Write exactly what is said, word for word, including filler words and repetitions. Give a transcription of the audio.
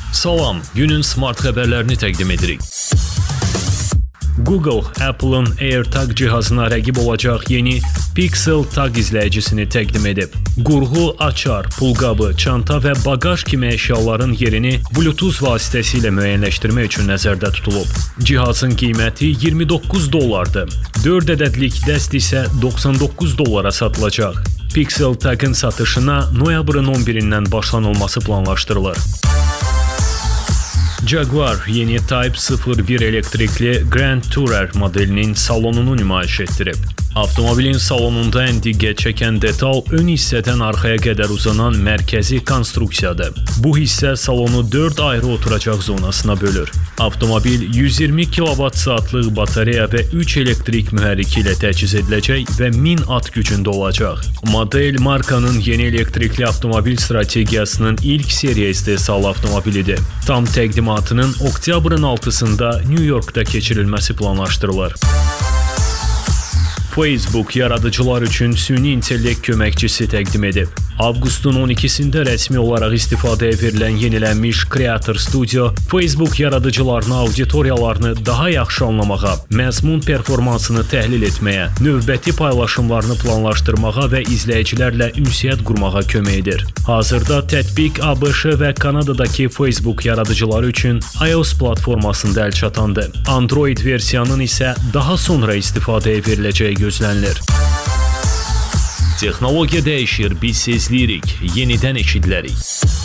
Salam, günün smart xəbərlərini təqdim edirik. Google, Apple'ın AirTag cihazına rəqib olacaq yeni Pixel Tag izləyicisini təqdim edib. Qurğu, açar, pulqabı, çanta və baqaj kimi əşyaların yerini Bluetooth vasitəsilə müəyyənləşdirmək üçün nəzərdə tutulub. Cihazın qiyməti iyirmi doqquz dollardır. dörd ədədlik dəst isə doxsan doqquz dollara satılacaq. Pixel Tag'ın satışına noyabrın on birindən başlanılması planlaşdırılır. Jaguar yeni Type sıfır bir elektrikli Grand Tourer modelinin salonunu nümayiş etdirib. Avtomobilin salonunda ən diqqət çəkən detal ön hissədən arxaya qədər uzanan mərkəzi konstruksiyadır. Bu hissə salonu dörd ayrı oturacaq zonasına bölür. Avtomobil yüz iyirmi kilovat saatlıq batareya və üç elektrik mühərriki ilə təchiz ediləcək və min at gücündə olacaq. Model markanın yeni elektrikli avtomobil strategiyasının ilk seriya istehsalı avtomobilidir. Tam təqdimatının oktyabrın altısında New Yorkda keçirilməsi planlaşdırılır. Facebook yaradıcılar üçün süni intellekt köməkçisi təqdim edib. Avqustun on ikisində rəsmi olaraq istifadəyə verilən yenilənmiş Creator Studio, Facebook yaradıcılarına auditoriyalarını daha yaxşı anlamağa, məzmun performansını təhlil etməyə, növbəti paylaşımlarını planlaşdırmağa və izləyicilərlə ünsiyyət qurmağa kömək edir. Hazırda tətbiq A B Ş və Kanadadakı Facebook yaradıcıları üçün iOS platformasında əlçatandır. Android versiyanın isə daha sonra istifadəyə veriləcəyi gözlənilir. Texnologiya dəyişir, biz sezləyirik, yenidən eşidilərik.